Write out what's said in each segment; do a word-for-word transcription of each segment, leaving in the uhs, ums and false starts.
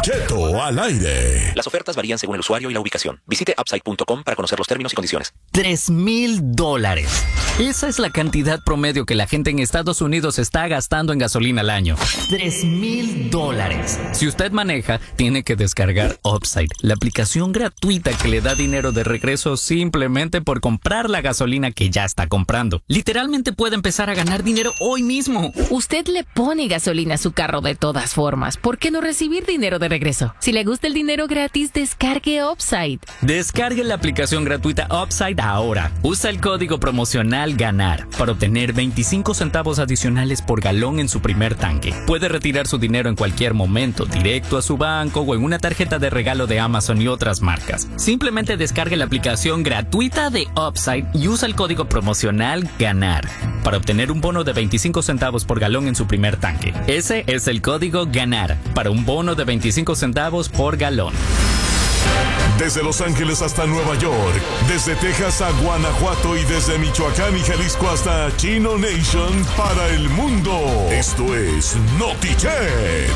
Cheto al aire. Las ofertas varían según el usuario y la ubicación. Visite upside punto com para conocer los términos y condiciones. Tres mil dólares. Esa es la cantidad promedio que la gente en Estados Unidos está gastando en gasolina al año. Tres mil dólares. Si usted maneja, tiene que descargar Upside, la aplicación gratuita que le da dinero de regreso simplemente por comprar la gasolina que ya está comprando. Literalmente puede empezar a ganar dinero hoy mismo. Usted le pone gasolina a su carro de todas formas. ¿Por qué no recibir dinero de regreso? Si le gusta el dinero gratis, descargue Upside. Descargue la aplicación gratuita Upside ahora. Usa el código promocional GANAR para obtener veinticinco centavos adicionales por galón en su primer tanque. Puede retirar su dinero en cualquier momento, directo a su banco o en una tarjeta de regalo de Amazon y otras marcas. Simplemente descargue la aplicación gratuita de Upside y usa el código promocional GANAR para obtener un bono de veinticinco centavos por galón en su primer tanque. Ese es el código GANAR para un bono de veinticinco centavos por galón. Desde Los Ángeles hasta Nueva York, desde Texas a Guanajuato y desde Michoacán y Jalisco hasta Chino Nation para el mundo. Esto es NotiChet.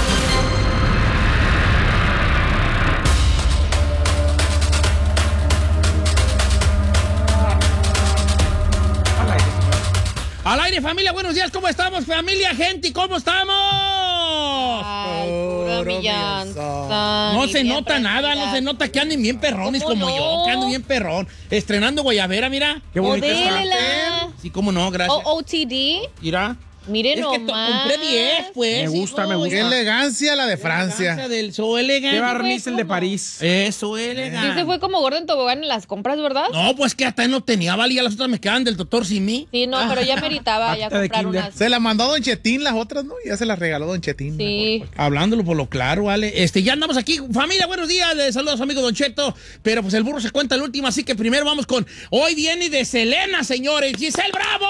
Al aire, familia, buenos días, ¿cómo estamos, familia, gente? ¿Cómo estamos? Ay, pura mi llanta. No ni se bien nota nada, prendida. no se nota que anden bien perrones ¿Cómo como no? yo, que ando bien perrón. Estrenando guayabera, mira. Qué bonita está. Modélela. Sí, cómo no, gracias. O O T D. Mira. Miren Es que to- nomás. compré diez, pues. Me gusta, me gusta. Qué elegancia la de Francia. Elegancia del so elegante. Qué barniz el de París. Eso, Sí elegante. se fue como gordo en tobogán en las compras, ¿verdad? No, pues que hasta no tenía, valía, las otras me quedaban del doctor Simi. Sí, no, pero ya meritaba ya Acta de comprar kinder. unas. Se la mandó Don Chetín las otras, ¿no? Ya se las regaló Don Chetín. Sí. Hablándolo por lo claro, vale. Este, ya andamos aquí. Familia, buenos días. Les saludos a su amigo Don Cheto. Pero pues el burro se cuenta el último, así que primero vamos con... Hoy viene de Selena, señores. ¡Giselle Bravo!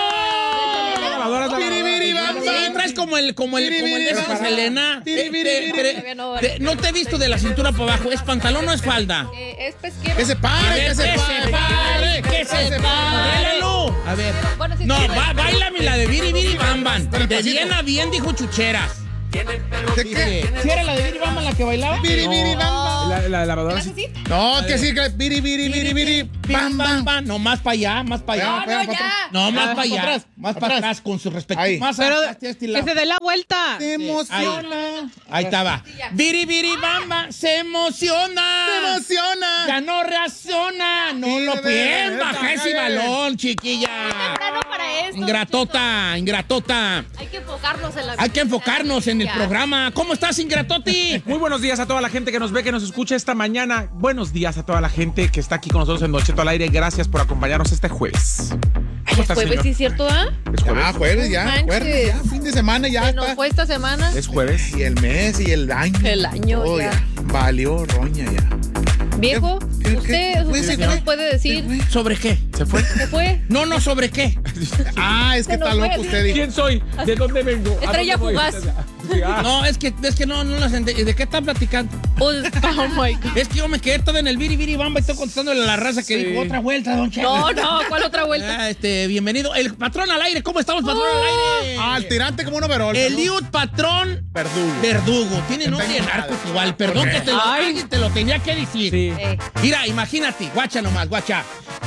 Lavadoras, Biri, biri, bam, Sí, bam. traes como el, como el, Biri, como el de biri, esa bam, Selena. biri, Eh, biri, te- biri. te- Todavía no, te- no te he visto de la cintura para abajo. ¿Es pantalón o es falda? Eh, es pesquero. Que se pare, que se pare. pare, que se pare. Lelu. A ver. Bueno, sí, No, sí, ba- bailame la de Biri Biri Bam Bam. De pasito. bien a bien, dijo Chucheras. ¿De qué? ¿Sí era la de Biri Bam Bam la que bailaba? Biri, biri, bam, bam. La, la lavadora ¿Haces sí. así? No, que sí, que biri, biri, biri, biri, bam, bam. bam. No, más para allá, más para allá. Pega, pega, no, pa' ya. atrás. No, más Ah, para allá. atrás, Más para atrás. atrás con su respectivo. Ahí. Más Pero atrás, este lado. que se dé la vuelta. Se emociona. Ahí estaba. Biri Biri Bam Bam se emociona. Se emociona. Ya no reacciona. No Sí, lo bebé, pueden bebé, bajar ese bebé. balón, chiquilla. Temprano para esto. Ingratota, ingratota. Hay que enfocarnos en la Hay que enfocarnos en el Ya. programa. ¿Cómo estás, ingratoti? Muy buenos días a toda la gente que nos ve, que nos escucha esta mañana. Buenos días a toda la gente que está aquí con nosotros en Don Cheto al aire. Gracias por acompañarnos este jueves. Ay, ¿Cómo es está, jueves, señor? sí, ¿cierto, ah? Es jueves. Ya, jueves, ya, Manches. jueves, ya, fin de semana, ya Se nos está. fue esta semana. Es jueves. Y el mes y el año. El año, Todo ya. Valió roña ya. Viejo, ¿Qué- qué- usted, qué fue usted ese qué nos fue? puede decir. ¿Sobre qué? ¿Se fue? ¿Qué fue? No, no, ¿sobre qué? Ah, es que Se nos está loco fue. usted. dijo. ¿Quién soy? ¿De dónde vengo? ¿A Estrella dónde voy? fugaz. Sí, ah. No, es que, es que no, no las entendí. ¿De qué están platicando? Oh, oh my God. Es que yo me quedé todo en el Biri Biri Bamba y estoy contestándole a la raza que Sí. dijo otra vuelta, don Cheto. No, no, ¿cuál otra vuelta? Ah, este, bienvenido. El patrón al aire. ¿Cómo estamos, patrón al aire? Al tirante como un overol. Eliud Patrón Verdugo. Verdugo. Tiene Está nombre de equivocado. narco igual. Perdón ¿Por qué? que te lo, Ay. alguien te lo tenía que decir. Sí. Eh, Mira, imagínate, guacha nomás, guacha.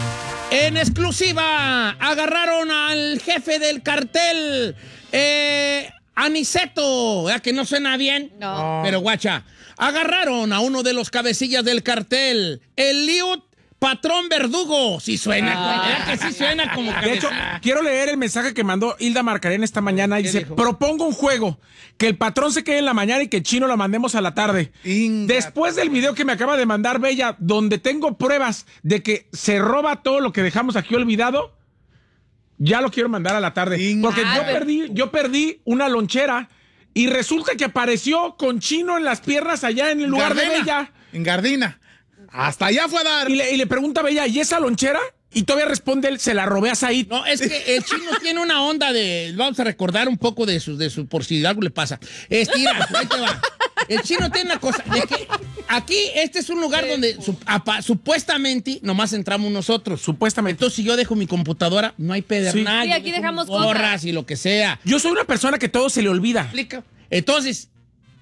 En exclusiva, agarraron al jefe del cartel, eh, Aniceto. ¿Verdad que no suena bien? no. Pero guacha, agarraron a uno de los cabecillas del cartel, Eliud Patrón Verdugo. Sí suena, Ah. ¿verdad que sí suena como De hecho, cabeza? quiero leer el mensaje que mandó Hilda Marcarén esta mañana. ¿Qué Dice, dijo? propongo un juego, que el patrón se quede en la mañana y que Chino lo mandemos a la tarde. Inga. Después del video que me acaba de mandar Bella, donde tengo pruebas de que se roba todo lo que dejamos aquí olvidado, ya lo quiero mandar a la tarde. Inga. Porque yo Ah, pero- perdí, yo perdí una lonchera y resulta que apareció con Chino en las piernas allá en el lugar de Gardena. Bella. En Gardina. Hasta allá fue a dar. Y le, y le pregunta a Bella, ¿y esa lonchera? Y todavía responde él, se la robé a Said. No, es que el chino tiene una onda de... Vamos a recordar un poco de su, de su por si algo le pasa. Este, mira, ahí te va. El chino tiene una cosa, de que aquí este es un lugar donde su- apa- supuestamente nomás entramos nosotros. Supuestamente. Entonces, si yo dejo mi computadora, no hay pedernal. Sí, yo aquí dejo dejamos mis gorras cosas. y lo que sea. Yo soy una persona que todo se le olvida. ¿Explica? Entonces,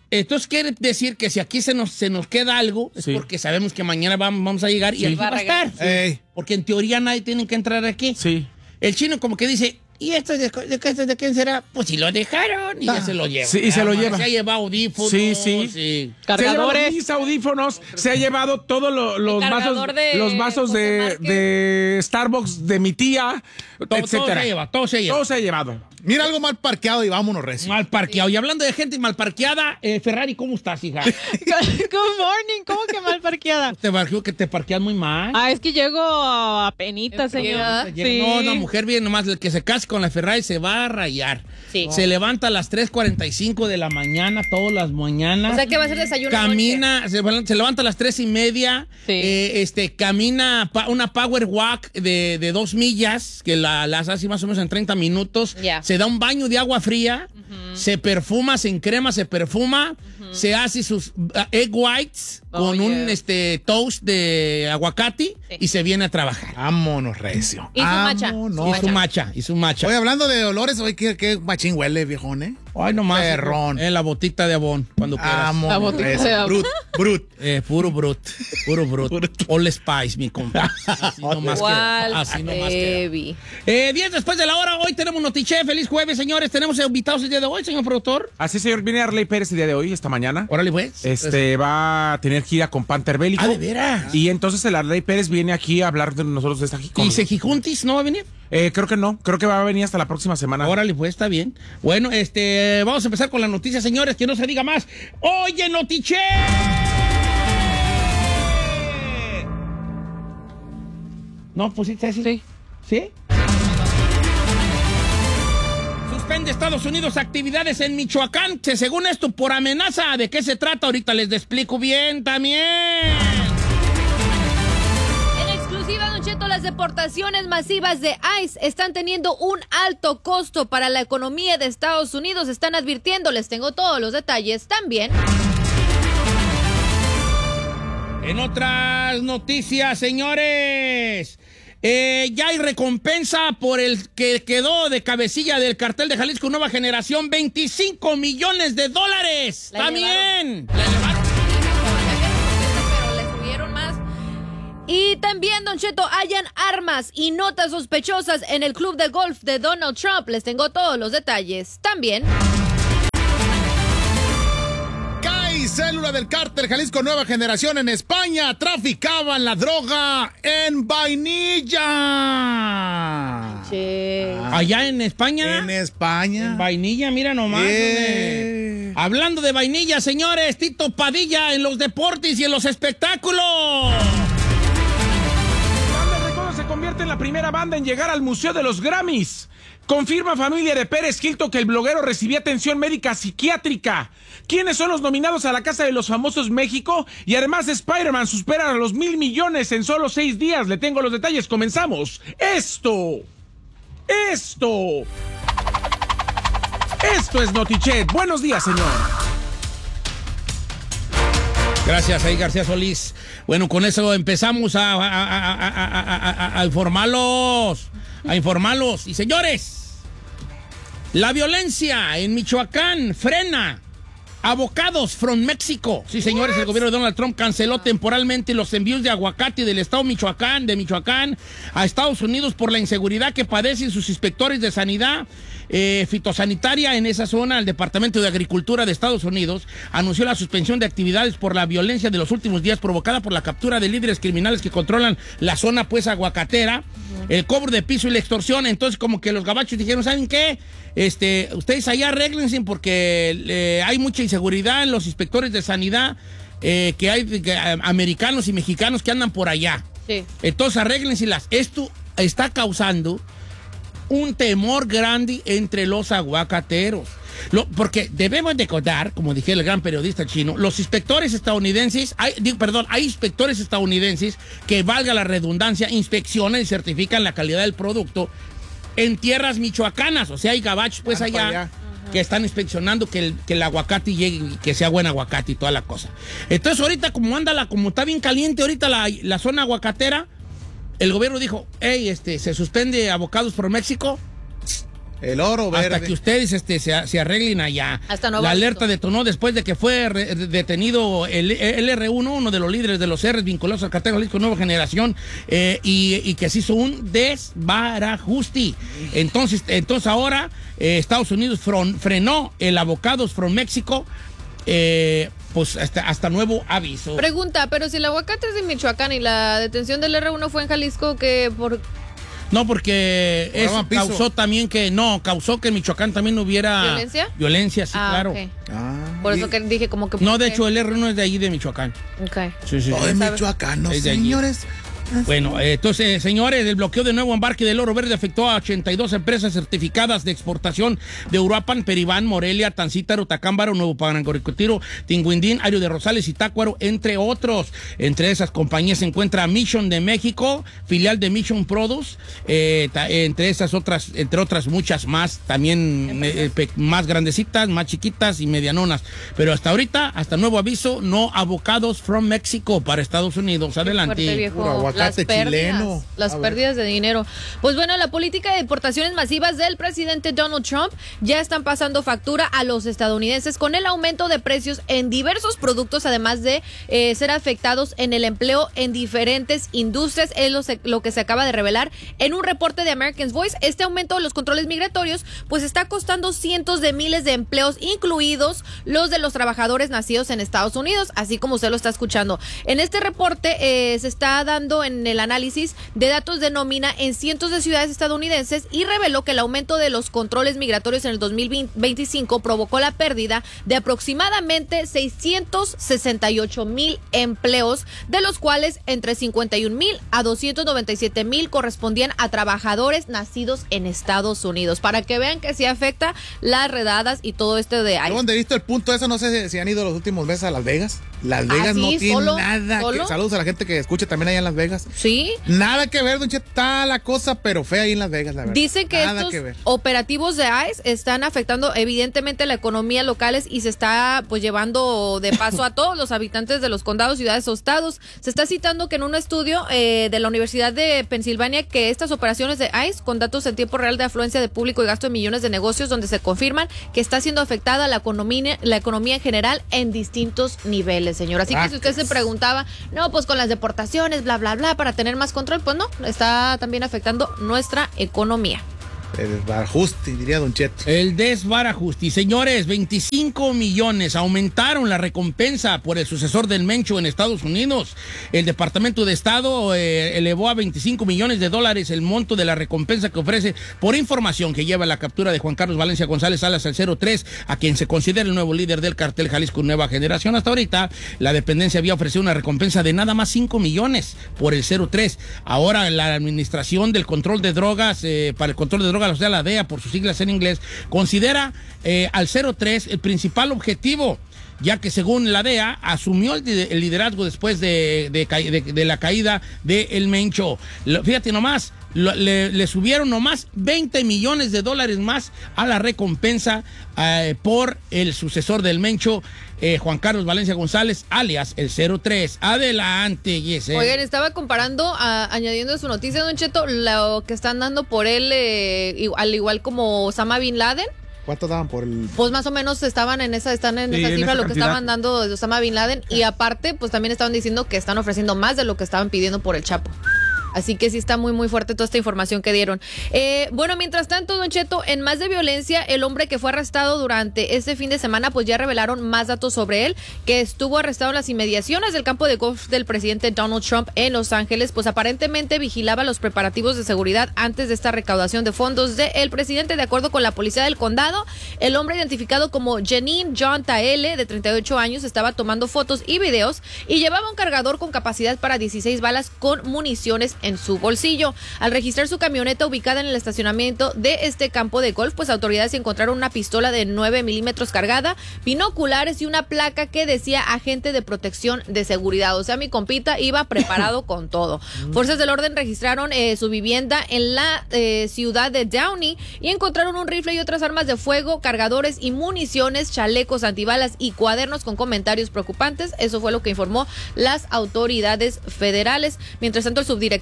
Entonces quiere decir que si aquí se nos, se nos queda algo, es Sí. porque sabemos que mañana vamos, vamos a llegar y Sí. aquí va a estar. Ey. Porque en teoría nadie tiene que entrar aquí. Sí. El chino como que dice, ¿y esto de, de, de, de quién será? Pues si lo dejaron y ya se lo lleva. Sí, y se lo lleva. Se ha llevado audífonos. Sí, sí. y- Se ha llevado Cargadores. mis audífonos, se ha llevado todos lo- los El vasos, cargador de los vasos José de, Márquez. de Starbucks de mi tía, Todo, todo etcétera. se lleva, todo se lleva. Todo se ha llevado. Mira algo mal parqueado y vámonos, recio. Mal parqueado. Y hablando de gente mal parqueada, eh, Ferrari, ¿cómo estás, hija? Good morning, ¿cómo que mal parqueada? Te parqueo que te parqueas muy mal. Ah, es que llego a penita, señor. Llega- No, una mujer bien nomás, el que se case con la Ferrari se va a rayar. Sí. Se levanta a las tres cuarenta y cinco de la mañana, todas las mañanas. O sea, que va a ser desayuno. Camina, se, se levanta a las tres y media, Sí. eh, este, camina pa- una power walk de, de dos millas, que la, las hace más o menos en treinta minutos. Ya. Se da un baño de agua fría, se perfuma, se encrema, se perfuma, se hace sus uh, egg whites Oh, con un yeah. este, toast de aguacate Sí. y se viene a trabajar. Vámonos, recio. Y su macha. Vámonos. Y su macha, y su macha. Oye, hablando de olores, oye, qué, qué machín huele, viejón, ¿eh? Ay, nomás. Perrón. En la botita de abón, cuando quieras. Vámonos, La botita recio. de agua. Brut, brut. Eh, puro brut, puro brut. All Spice, mi compa. Así nomás ¿Cuál? queda, así nomás queda. Heavy. Eh, diez después de la hora, hoy tenemos Notiche. Feliz jueves, señores. Tenemos invitados el día de hoy, señor productor. Así, señor, viene Arley Pérez el día de hoy, esta mañana. Órale, pues. Este va a tener gira con Panther Bélico. Ah, ¿de veras? Y entonces el Arley Pérez viene aquí a hablar de nosotros de esta gira. ¿Y Sejijuntis no va a venir? Eh, creo que no, creo que va a venir hasta la próxima semana. Órale, pues, está bien. Bueno, este, vamos a empezar con las noticias, señores, que no se diga más. ¡Oye, Notiche! ¿No pusiste así? Sí. ¿Sí? Suspende Estados Unidos actividades en Michoacán, que según esto, por amenaza. ¿De qué se trata? Ahorita les explico bien también. En exclusiva, Don Cheto, las deportaciones masivas de ICE están teniendo un alto costo para la economía de Estados Unidos. Están advirtiendo, les tengo todos los detalles también. En otras noticias, señores, eh, ya hay recompensa por el que quedó de cabecilla del cartel de Jalisco Nueva Generación, veinticinco millones de dólares. La También. La elevaron. Pero le subieron más. Y también, Don Cheto, hayan armas y notas sospechosas en el club de golf de Donald Trump. Les tengo todos los detalles también. Cae célula del cártel Jalisco Nueva Generación en España. Traficaban la droga en vainilla. Che. Allá en España. En España. En vainilla, mira nomás. Eh. hombre. Hablando de vainilla, señores, Tito Padilla en los deportes y en los espectáculos. Banda El Recodo se convierte en la primera banda en llegar al Museo de los Grammys. Confirma familia de Pérez Hilton que el bloguero recibía atención médica psiquiátrica. ¿Quiénes son los nominados a la Casa de los Famosos México? Y además Spider-Man supera a los mil millones en solo seis días. Le tengo los detalles. Comenzamos. Esto. Esto. Esto es Notichet. Buenos días, señor. Gracias, ahí García Solís. Bueno, con eso empezamos a, a, a, a, a, a, a informarlos. A informarlos. Y señores, la violencia en Michoacán frena. Avocados from México. Sí, señores, el gobierno de Donald Trump canceló temporalmente los envíos de aguacate del estado Michoacán, de Michoacán a Estados Unidos por la inseguridad que padecen sus inspectores de sanidad eh, fitosanitaria en esa zona. El Departamento de Agricultura de Estados Unidos anunció la suspensión de actividades por la violencia de los últimos días provocada por la captura de líderes criminales que controlan la zona pues aguacatera, el cobro de piso y la extorsión. Entonces como que los gabachos dijeron, ¿saben qué? Este, ustedes allá arréglense porque eh, hay mucha inseguridad en los inspectores de sanidad eh, que hay que, eh, americanos y mexicanos que andan por allá. Sí. Entonces arréglenselas. Esto está causando un temor grande entre los aguacateros. Lo, porque debemos de contar, como dije el gran periodista chino, los inspectores estadounidenses, hay, digo, perdón, hay inspectores estadounidenses que, valga la redundancia, inspeccionan y certifican la calidad del producto en tierras michoacanas. O sea, hay gabachos pues allá, allá que están inspeccionando que el, que el aguacate llegue, que sea buen aguacate y toda la cosa. Entonces ahorita como anda la, como está bien caliente ahorita la, la zona aguacatera, el gobierno dijo, hey, este, se suspende Avocados por México. El oro verde. Hasta que ustedes este, se, se arreglen allá. Hasta Nuevo La Aviso. alerta detonó después de que fue re- detenido el, el R uno, uno de los líderes de los R's vinculados al cartel Jalisco Nueva Generación, eh, y, y que se hizo un desbarajuste. Entonces, entonces ahora eh, Estados Unidos fron- frenó el Avocados from México, eh, pues hasta, hasta nuevo aviso. Pregunta, pero si el aguacate es de Michoacán y la detención del R uno fue en Jalisco, que por... No, porque eso Cobraban piso. causó también que, no, causó que en Michoacán también hubiera... ¿Violencia? Violencia, sí, Ah, claro. ok. Ah, Por y- eso que dije como que... No, de ¿por hecho, qué? el R uno es de ahí, de Michoacán. Ok. Sí, sí. Oh, de sí. Michoacán, no, Es de allí. señores. Bueno, eh, entonces, señores, el bloqueo de nuevo embarque del oro verde afectó a ochenta y dos empresas certificadas de exportación de Uruapan, Peribán, Morelia, Tancítaro, Tacámbaro, Nuevo Parancoricotiro, Tinguindín, Ario de Rosales y Tácuaro, entre otros. Entre esas compañías se encuentra Mission de México, filial de Mission Produce, eh, ta- entre esas otras, entre otras muchas más, también eh, pe- más grandecitas, más chiquitas y medianonas. Pero hasta ahorita, hasta nuevo aviso, no avocados from México para Estados Unidos. Adelante. Fuerte, viejo. Puro aguacate Las pérdidas, chileno. las A ver. pérdidas de dinero. Pues bueno, la política de deportaciones masivas del presidente Donald Trump ya están pasando factura a los estadounidenses con el aumento de precios en diversos productos, además de eh, ser afectados en el empleo en diferentes industrias. Es lo, se- lo que se acaba de revelar en un reporte de American's Voice. Este aumento de los controles migratorios pues está costando cientos de miles de empleos, incluidos los de los trabajadores nacidos en Estados Unidos, así como usted lo está escuchando. En este reporte eh, se está dando en el análisis de datos de nómina en cientos de ciudades estadounidenses y reveló que el aumento de los controles migratorios en el dos mil veinticinco provocó la pérdida de aproximadamente seiscientos sesenta y ocho mil empleos, de los cuales entre cincuenta y un mil a doscientos noventa y siete mil correspondían a trabajadores nacidos en Estados Unidos. Para que vean que sí afecta las redadas y todo esto de ahí. ¿Dónde he visto el punto eso? No sé si, si han ido los últimos meses a Las Vegas. Las Vegas sí? no tiene ¿Solo? nada. ¿Solo? Que, saludos a la gente que escucha también allá en Las Vegas. Sí. Nada que ver, don Cheto, está la cosa, pero fea ahí en Las Vegas, la verdad. Dicen que Nada estos que ver. operativos de ICE están afectando evidentemente la economía locales y se está pues llevando de paso a todos los habitantes de los condados, ciudades o estados. Se está citando que en un estudio eh, de la Universidad de Pensilvania que estas operaciones de ICE con datos en tiempo real de afluencia de público y gasto de millones de negocios, donde se confirman que está siendo afectada la economía, la economía en general en distintos niveles, señor. Así que si usted se preguntaba, no, pues con las deportaciones, bla, bla, bla, para tener más control, pues no, está también afectando nuestra economía. El desbarajuste, diría don Cheto. El desbarajuste. Señores, veinticinco millones aumentaron la recompensa por el sucesor del Mencho en Estados Unidos. El Departamento de Estado eh, elevó a veinticinco millones de dólares el monto de la recompensa que ofrece por información que lleva la captura de Juan Carlos Valencia González Salas al cero tres, a quien se considera el nuevo líder del cartel Jalisco Nueva Generación. Hasta ahorita, la dependencia había ofrecido una recompensa de nada más cinco millones por el cero tres. Ahora, la Administración del Control de Drogas, eh, para el control de drogas, o sea, la D E A, por sus siglas en inglés, considera eh, al cero tres el principal objetivo, ya que según la D E A asumió el, el liderazgo después de, de, de, de la caída de El Mencho. Lo, fíjate nomás, lo, le, le subieron nomás veinte millones de dólares más a la recompensa eh, por el sucesor del Mencho, eh, Juan Carlos Valencia González, alias el cero tres. Adelante, Yesel. Oigan, estaba comparando, a, añadiendo a su noticia, don Cheto, lo que están dando por él, eh, igual- al igual como Osama Bin Laden. ¿Cuánto daban por el...? Pues más o menos estaban en esa, están en Sí, esa en cifra esa lo que cantidad. estaban dando de Osama Bin Laden. Y aparte, pues también estaban diciendo que están ofreciendo más de lo que estaban pidiendo por el Chapo. Así que sí está muy, muy fuerte toda esta información que dieron. Eh, bueno, mientras tanto, don Cheto, en más de violencia, el hombre que fue arrestado durante este fin de semana, pues ya revelaron más datos sobre él, que estuvo arrestado en las inmediaciones del campo de golf del presidente Donald Trump en Los Ángeles, pues aparentemente vigilaba los preparativos de seguridad antes de esta recaudación de fondos del presidente. De acuerdo con la policía del condado, el hombre identificado como Janine John Taele, de treinta y ocho años, estaba tomando fotos y videos y llevaba un cargador con capacidad para dieciséis balas con municiones en su bolsillo. Al registrar su camioneta ubicada en el estacionamiento de este campo de golf, pues autoridades encontraron una pistola de nueve milímetros cargada, binoculares y una placa que decía agente de protección de seguridad. O sea, mi compita iba preparado con todo. Fuerzas del orden registraron eh, su vivienda en la eh, ciudad de Downey y encontraron un rifle y otras armas de fuego, cargadores y municiones, chalecos antibalas y cuadernos con comentarios preocupantes. Eso fue lo que informó las autoridades federales. Mientras tanto, el subdirector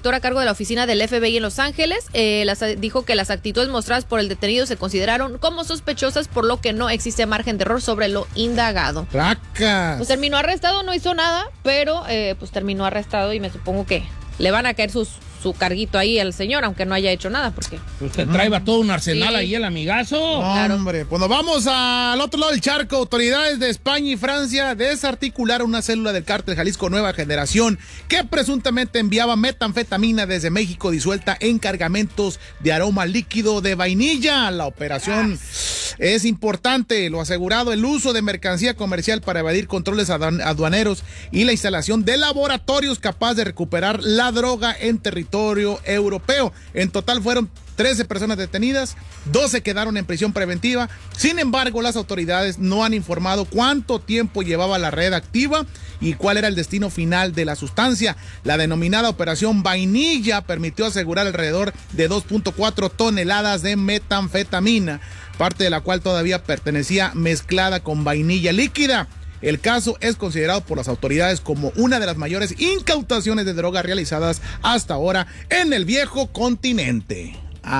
director a cargo de la oficina del F B I en Los Ángeles, eh, las, dijo que las actitudes mostradas por el detenido se consideraron como sospechosas, por lo que no existe margen de error sobre lo indagado. ¡Tracas! Pues terminó arrestado, no hizo nada, pero eh, pues terminó arrestado y me supongo que le van a caer sus, su carguito ahí al señor, aunque no haya hecho nada, porque... Usted trae todo un arsenal Sí. ahí, el amigazo. Claro. Hombre, cuando vamos al otro lado del charco, autoridades de España y Francia desarticularon una célula del cártel Jalisco Nueva Generación que presuntamente enviaba metanfetamina desde México disuelta en cargamentos de aroma líquido de vainilla. La operación es importante, lo asegurado, el uso de mercancía comercial para evadir controles aduan- aduaneros y la instalación de laboratorios capaz de recuperar la droga en territorio europeo. En total fueron trece personas detenidas, doce quedaron en prisión preventiva. Sin embargo, las autoridades no han informado cuánto tiempo llevaba la red activa y cuál era el destino final de la sustancia. La denominada Operación Vainilla permitió asegurar alrededor de dos punto cuatro toneladas de metanfetamina, parte de la cual todavía pertenecía mezclada con vainilla líquida. El caso es considerado por las autoridades como una de las mayores incautaciones de drogas realizadas hasta ahora en el viejo continente.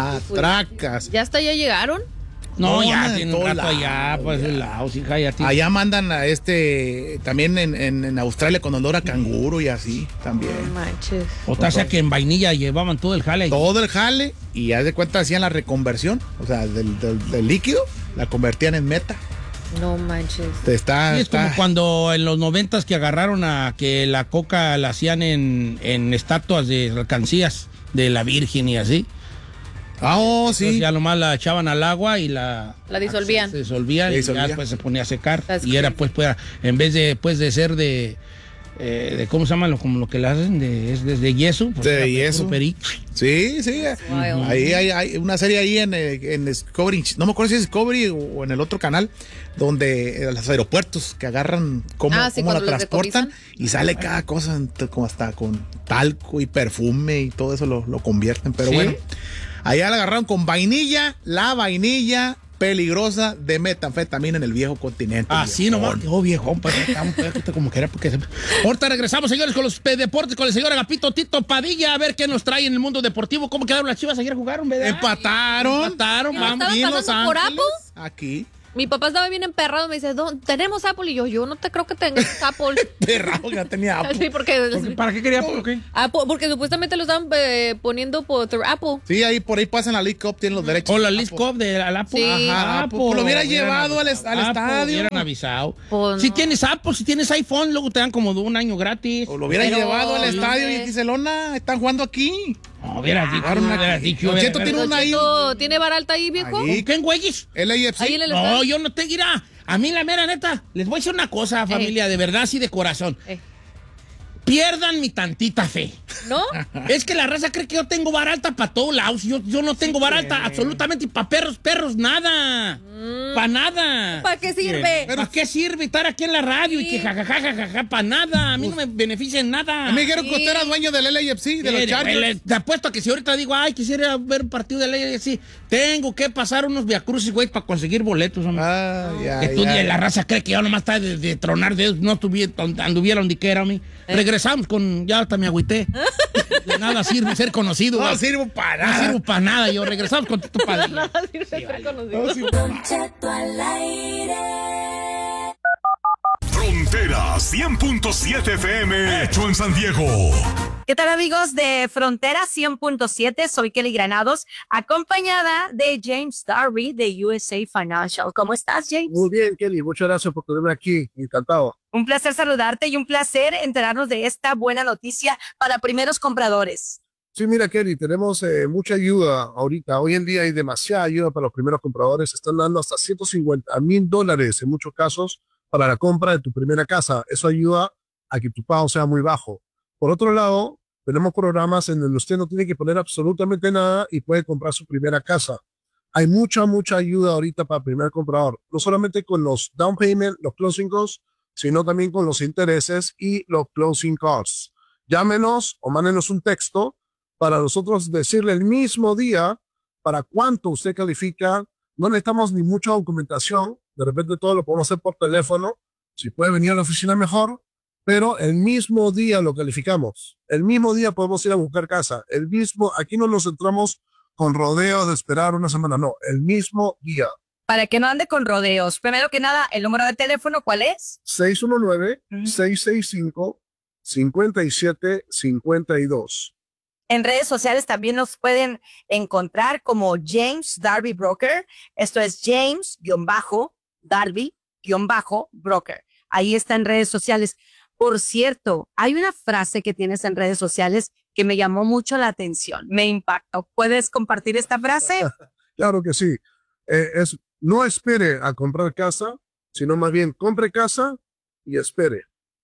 Atracas. ¿Ya hasta allá llegaron? No, No, ya en tiene un todo rato lado, allá, pues ya. el Laos, hija, ya tiene... Allá mandan a este, también en, en, en Australia con olor a canguro y así, también. No manches. O sea que en vainilla llevaban todo el jale. ahí. Todo el jale y ya de cuenta hacían la reconversión, o sea, del, del, del líquido, la convertían en meta. No manches. Está, Sí, es está- como cuando en los noventas que agarraron a que la coca la hacían en, en estatuas de alcancías de la Virgen y así. Ah, oh, Entonces sí. ya nomás la echaban al agua y la... La disolvían. Se disolvía Se y disolvía. ya después se ponía a secar. That's y era crazy. pues, pues, en vez de, pues, de ser de... eh, de ¿cómo se llama? Lo, como lo que le hacen, de, es desde yeso. Pues De era yeso. puro perico. Sí, sí. wild. Ahí hay, hay una serie ahí en, eh, en Discovery, no me acuerdo si es Discovery o en el otro canal, donde eh, los aeropuertos que agarran cómo, Ah, sí, cómo la cuando los transportan decomisan. y sale cada cosa, ent- como hasta con talco y perfume y todo eso lo, lo convierten. Pero ¿Sí? bueno, allá la agarraron con vainilla, la vainilla peligrosa de metanfetamina en el viejo continente. Así viejón. nomás. Oh, viejón, pues está un poquito como que era porque se... Ahorita regresamos, señores, con los pe- deportes, con el señor Agapito Tito Padilla, a ver qué nos trae en el mundo deportivo. ¿Cómo quedaron las Chivas? Ayer jugaron, ¿verdad? Empataron. Empataron, ¿No vamos. estaban Y en Los pasando por Ángeles, Apple? Aquí. Mi papá estaba bien emperrado, me dice, "Don, ¿tenemos Apple?" Y yo, yo no te creo que tengas Apple. Perrado, ya tenía Apple. Sí, porque, Porque- ¿Para qué quería? ¿Por qué? Apple, porque supuestamente lo estaban eh, poniendo por Apple. Sí, ahí por ahí pasan la League Cup, tienen los derechos. O la Apple. Liz Cup de la Apple. Sí. Ajá, Apple. Pues lo hubiera llevado al, est- al Apple, estadio. hubieran avisado. Pues Si no. tienes Apple, si tienes iPhone, luego te dan como de un año gratis. O lo hubieran Pero, llevado al no estadio sé. y Giselona, están jugando aquí. No, hubieras dicho, Jugaron hubieras aquí. dicho. Don hubieras- Cheto tiene Don una ahí. Cheto, ¿tiene bar alta ahí, viejo? Ahí. ¿Con qué, güeyes? El A F C. Ahí en el No, estadio. yo no te dirá. A mí la mera neta, les voy a decir una cosa, familia, de verdad, sí, de corazón. Eh. Pierdan mi tantita fe. ¿No? Es que la raza cree que yo tengo vara alta para todos lados. Yo, yo no tengo vara alta absolutamente. Y para perros, perros, nada. Para nada. ¿Para qué sirve? ¿Para qué sirve estar aquí en la radio y que jajaja, jajaja, para nada? A mí no me beneficia en nada. A mí me dijeron Sí. que usted era dueño del L A F C, de los Eh, Chargers. le- Te apuesto a que si ahorita digo, ay, quisiera ver un partido de ley así, tengo que pasar unos viacrucis, güey, para conseguir boletos, hombre. Ah, ya, Que tú, ya. la raza cree que yo nomás está de, de tronar dedos, no tuviera, anduviera donde quiera, hombre. Eh. Regresamos con, ya hasta me agüité. De nada sirve ser conocido. No güey. sirvo para No nada. sirvo para nada. Yo regresamos con Tito Padilla. No sirvo para Frontera cien punto siete F M, hecho en San Diego. ¿Qué tal, amigos de Frontera cien punto siete? Soy Kelly Granados, acompañada de James Darby de U S A Financial. ¿Cómo estás, James? Muy bien, Kelly. Muchas gracias por tenerme aquí. Encantado. Un placer saludarte y un placer enterarnos de esta buena noticia para primeros compradores. Sí, mira, Kelly, tenemos eh, mucha ayuda ahorita. Hoy en día hay demasiada ayuda para los primeros compradores. Están dando hasta ciento cincuenta mil dólares en muchos casos para la compra de tu primera casa. Eso ayuda a que tu pago sea muy bajo. Por otro lado, tenemos programas en donde usted no tiene que poner absolutamente nada y puede comprar su primera casa. Hay mucha, mucha ayuda ahorita para el primer comprador. No solamente con los down payment, los closing costs, sino también con los intereses y los closing costs. Llámenos o mándenos un texto para nosotros decirle el mismo día para cuánto usted califica. No necesitamos ni mucha documentación. De repente todo lo podemos hacer por teléfono. Si puede venir a la oficina mejor, pero el mismo día lo calificamos. El mismo día podemos ir a buscar casa. El mismo, aquí no nos centramos con rodeos de esperar una semana, no, el mismo día. Para que no ande con rodeos, primero que nada, el número de teléfono, ¿cuál es? seis uno nueve, seis seis cinco, cinco siete cinco dos. En redes sociales también nos pueden encontrar como James Darby Broker. Esto es James-Darby-Broker. Ahí está en redes sociales. Por cierto, hay una frase que tienes en redes sociales que me llamó mucho la atención. Me impactó. ¿Puedes compartir esta frase? Claro que sí. Eh, es, no espere a comprar casa, sino más bien compre casa y espere.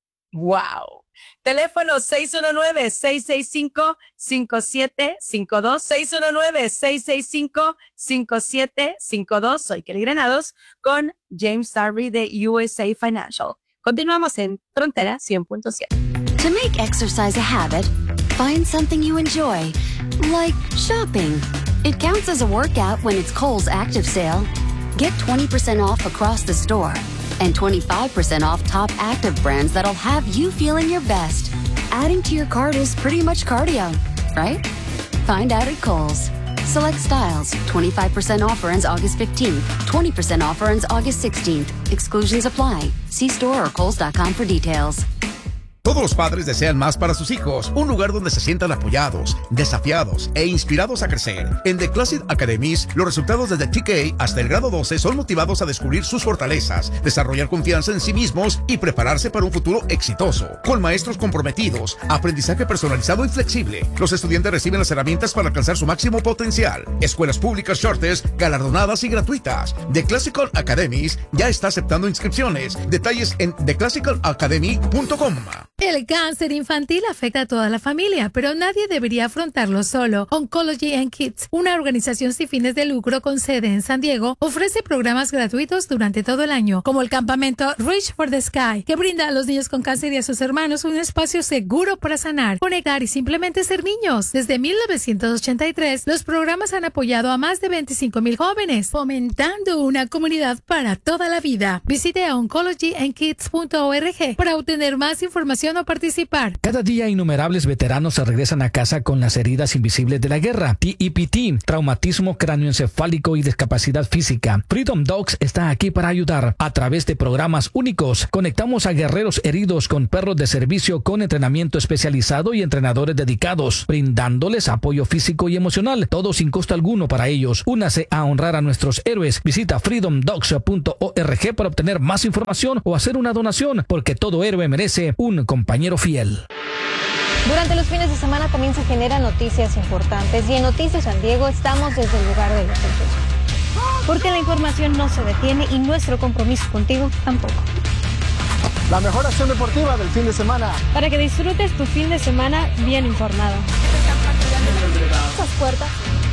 ¡Wow! Teléfono seis uno nueve, seis seis cinco, cinco siete cinco dos, seis uno nueve, seis seis cinco, cinco siete cinco dos. Soy Kelly Granados con James Darby de U S A Financial. Continuamos en Frontera cien punto siete. To make exercise a habit, find something you enjoy, like shopping. It counts as a workout when it's Kohl's Active Sale. Get twenty percent off across the store and twenty-five percent off top active brands that'll have you feeling your best. Adding to your cart is pretty much cardio, right? Find out at Kohl's. Select styles. twenty-five percent offer ends August fifteenth. twenty percent offer ends August sixteenth. Exclusions apply. See store or kohls dot com for details. Todos los padres desean más para sus hijos, un lugar donde se sientan apoyados, desafiados e inspirados a crecer. En The Classic Academies, los resultados desde T K hasta el grado doce son motivados a descubrir sus fortalezas, desarrollar confianza en sí mismos y prepararse para un futuro exitoso. Con maestros comprometidos, aprendizaje personalizado y flexible, los estudiantes reciben las herramientas para alcanzar su máximo potencial. Escuelas públicas Shortest, galardonadas y gratuitas. The Classical Academies ya está aceptando inscripciones. Detalles en the classical academy punto com. El cáncer infantil afecta a toda la familia, pero nadie debería afrontarlo solo. Oncology and Kids, una organización sin fines de lucro con sede en San Diego, ofrece programas gratuitos durante todo el año, como el campamento Reach for the Sky, que brinda a los niños con cáncer y a sus hermanos un espacio seguro para sanar, conectar y simplemente ser niños. Desde mil novecientos ochenta y tres, los programas han apoyado a más de veinticinco mil jóvenes, fomentando una comunidad para toda la vida. Visite a oncology and kids punto org para obtener más información o participar. Cada día innumerables veteranos se regresan a casa con las heridas invisibles de la guerra. T E P T, traumatismo cráneoencefálico y discapacidad física. Freedom Dogs está aquí para ayudar. A través de programas únicos, conectamos a guerreros heridos con perros de servicio con entrenamiento especializado y entrenadores dedicados, brindándoles apoyo físico y emocional, todo sin costo alguno para ellos. Únase a honrar a nuestros héroes. Visita freedom dogs punto org para obtener más información o hacer una donación, porque todo héroe merece un compañero fiel. Durante los fines de semana también se generan noticias importantes y en Noticias San Diego estamos desde el lugar de los hechos. Porque la información no se detiene y nuestro compromiso contigo tampoco. La mejor acción deportiva del fin de semana. Para que disfrutes tu fin de semana bien informado. Esas puertas.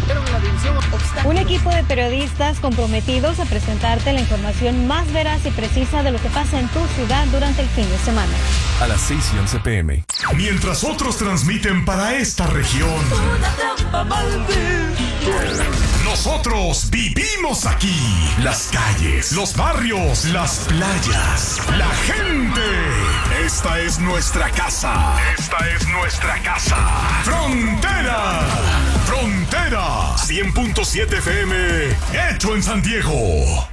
Un equipo de periodistas comprometidos a presentarte la información más veraz y precisa de lo que pasa en tu ciudad durante el fin de semana. A las seis y once p m Mientras otros transmiten para esta región, nosotros vivimos aquí. Las calles, los barrios, las playas, la gente. Esta es nuestra casa. Esta es nuestra casa. Frontera. Frontera. cien punto siete F M. Hecho en San Diego.